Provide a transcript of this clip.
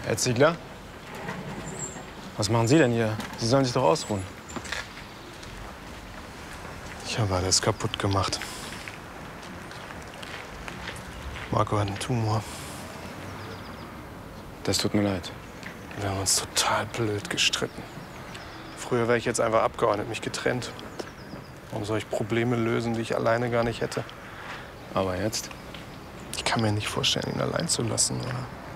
Herr Ziegler? Was machen Sie denn hier? Sie sollen sich doch ausruhen. Ich habe alles kaputt gemacht. Marco hat einen Tumor. Das tut mir leid. Wir haben uns total blöd gestritten. Früher wäre ich jetzt einfach abgeordnet, mich getrennt. Warum soll ich Probleme lösen, die ich alleine gar nicht hätte? Aber jetzt? Ich kann mir nicht vorstellen, ihn allein zu lassen, oder?